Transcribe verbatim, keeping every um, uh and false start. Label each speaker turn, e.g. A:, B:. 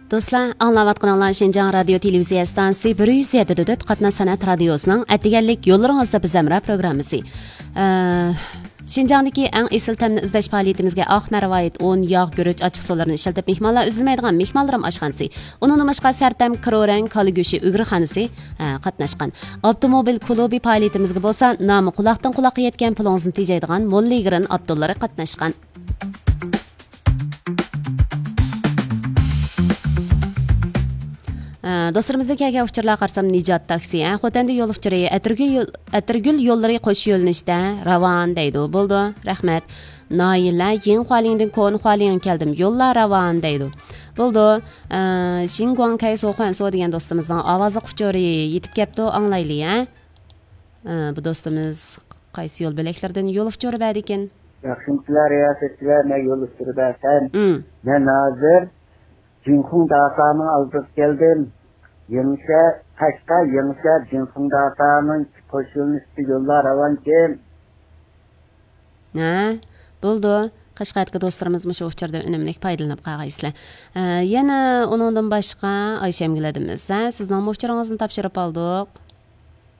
A: Do'stlar, anglayotganlar Şinjan radio televiziya stansiyasi bir yuz yetti nokta to'rt Qatna san'at radiosining Atiganlik yo'llaringizda biz amra programmasi. Şinjandagi eng esil ta'mni izlash faoliyatimizga oq marvayit o'n yog' guruch ochiq suvlarini ishlatib mehmonlar uzilmaydigan mehmonlarim oshxonasi, uning boshqa sartam krorang koli go'shi uyg'urxonasi qatnashgan. Avtomobil klubi faoliyatimizga bo'lsa, nomi quloqdan quloqqa yetgan plonzni tejaydigan Molligirin Abdullari qatnashgan. Dostlarımızda kelgan uçurlar qarsam Nijat taksi, Xotanda yo'l uchuri Atirgul yo'llari qo'sh yo'linishda ravon deydi. Bo'ldi, rahmat. Noila yeng xolingdan ko'n xoling keldim. Yo'llar ravon deydi. Bo'ldi. Xinguang Kai Soxuan so degan do'stimizning ovozli uchuri yetib kelibdi, anglayli, ha? Bu do'stimiz qaysi yo'l belaklardan yo'l uchuri bad ekan?
B: Yaxshilar, riyosetchilar, ne yo'l uchuri basan? Men hozir Jinxung Dağı'nın alıp geldim. Yemişe, kaçta yemişe Jinxung Dağı'nın koşulun üstü yollar avan kim?
A: Ha, buldu. Qashqatga do'stlarimiz shu uchurda unumli foydalanib qolgaysizlar. Yana uningdan boshqa Ayshamgiladimiz. Sizning uchuringizni topshirib oldik.